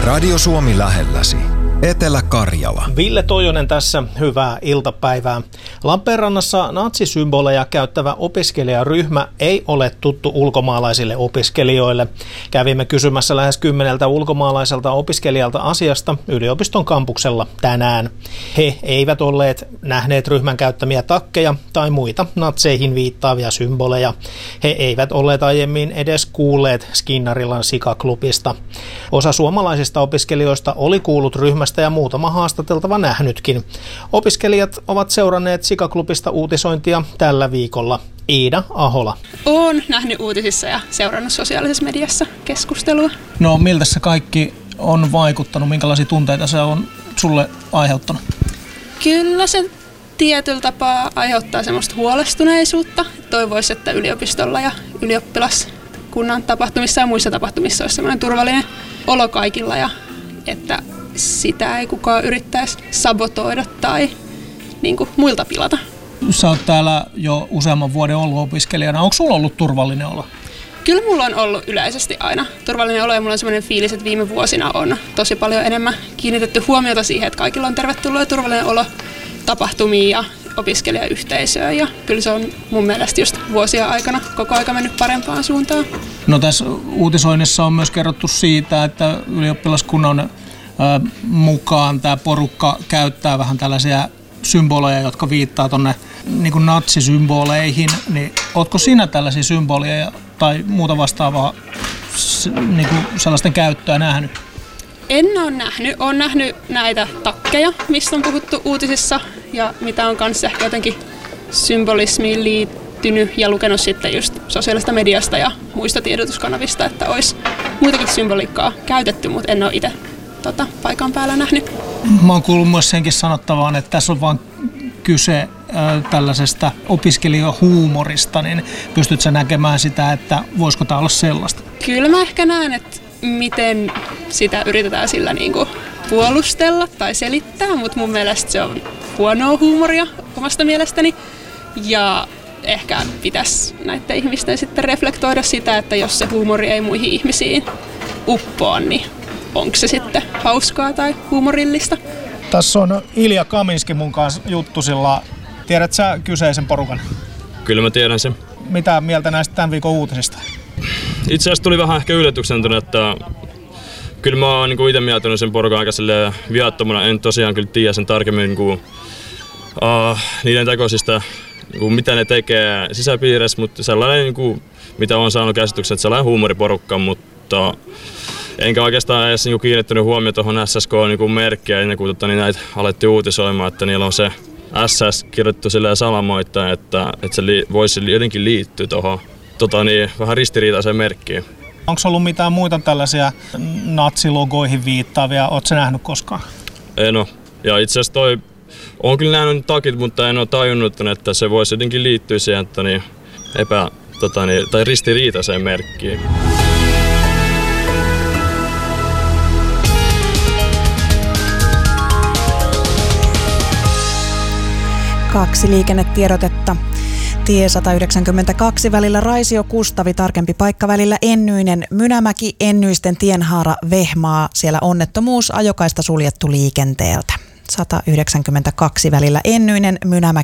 Radio Suomi lähelläsi. Etelä-Karjala. Ville Toijonen tässä, hyvää iltapäivää. Lappeenrannassa natsisymboleja käyttävä opiskelijaryhmä ei ole tuttu ulkomaalaisille opiskelijoille. Kävimme kysymässä lähes 10 ulkomaalaiselta opiskelijalta asiasta yliopiston kampuksella tänään. He eivät olleet nähneet ryhmän käyttämiä takkeja tai muita natseihin viittaavia symboleja. He eivät olleet aiemmin edes kuulleet Skinnarilan sikaklubista. Osa suomalaisista opiskelijoista oli kuullut ryhmästä ja muutama haastateltava nähnytkin. Opiskelijat ovat seuranneet sikaklubista uutisointia tällä viikolla. Iida Ahola. Olen nähnyt uutisissa ja seurannut sosiaalisessa mediassa keskustelua. No miltä se kaikki on vaikuttanut? Minkälaisia tunteita se on sulle aiheuttanut? Kyllä se tietyllä tapaa aiheuttaa semmoista huolestuneisuutta. Toivoisi, että yliopistolla ja ylioppilaskunnan tapahtumissa ja muissa tapahtumissa olisi semmoinen turvallinen olo kaikilla ja että sitä ei kukaan yrittäisi sabotoida tai niin kuin muilta pilata. Sä oot täällä jo useamman vuoden ollut opiskelijana. Onko sulla ollut turvallinen olo? Kyllä mulla on ollut yleisesti aina turvallinen olo ja mulla on sellainen fiilis, että viime vuosina on tosi paljon enemmän kiinnitetty huomiota siihen, että kaikilla on tervetullut ja turvallinen olo tapahtumiin ja opiskelijayhteisöön. Ja kyllä se on mun mielestä just vuosien aikana koko aika mennyt parempaan suuntaan. No tässä uutisoinnissa on myös kerrottu siitä, että ylioppilaskunnan mukaan tämä porukka käyttää vähän tällaisia symboleja, jotka viittaa tuonne niin kuin natsisymboleihin. Niin, ootko sinä tällaisia symboleja tai muuta vastaavaa niin kuin sellaisten käyttöä nähnyt? En ole nähnyt. Olen nähnyt näitä takkeja, mistä on puhuttu uutisissa ja mitä on kanssa ehkä jotenkin symbolismiin liittynyt ja lukenut sitten just sosiaalista mediasta ja muista tiedotuskanavista, että olisi muitakin symboliikkaa käytetty, mutta en ole itse paikan päällä nähnyt. Mä oon kuullut myös senkin sanottavaan, että tässä on vaan kyse tällaisesta opiskelijahuumorista, niin pystyt sä näkemään sitä, että voisiko tää olla sellaista? Kyllä mä ehkä näen, että miten sitä yritetään sillä niinku puolustella tai selittää, mutta mun mielestä se on huonoa huumoria omasta mielestäni. Ja ehkä pitäisi näiden ihmisten sitten reflektoida sitä, että jos se huumori ei muihin ihmisiin uppoa, niin onko se sitten hauskaa tai huumorillista? Tässä on Ilja Kaminski mun kanssa juttusilla. Tiedät sä kyseisen porukan? Kyllä mä tiedän sen. Mitä mieltä näistä tämän viikon uutisista? Itse asiassa tuli vähän ehkä yllätyksenä, että kyllä mä oon itse miettinyt sen porukan aika viattomana. En tosiaan kyllä tiedä sen tarkemmin niiden tekoisista, mitä ne tekee sisäpiirissä, mutta sellainen, mitä on saanut käsityksen, että sellainen huumoriporukka, mutta enkä oikeastaan edes kiinnittänyt huomioon tuohon SSK-merkkiä ennen kuin näitä alettiin uutisoimaan, että niillä on se SS kirjoittu salamoittain, että se voisi jotenkin liittyä tuohon vähän ristiriitaiseen merkkiin. Onko ollut mitään muita tällaisia natsilogoihin viittaavia? Ootko sä nähnyt koskaan? En ole. Ja itse asiassa olen kyllä nähnyt takit, mutta en ole tajunnut, että se voisi jotenkin liittyä siihen tai ristiriitaiseen merkkiin. Kaksi liikennetiedotetta. Tie 192 välillä Raisio-Kustavi, tarkempi paikka välillä Ennyinen-Mynämäki, Ennyisten tienhaara Vehmaa. Siellä onnettomuus, ajokaista suljettu liikenteeltä. 192 välillä Ennyinen-Mynämäki.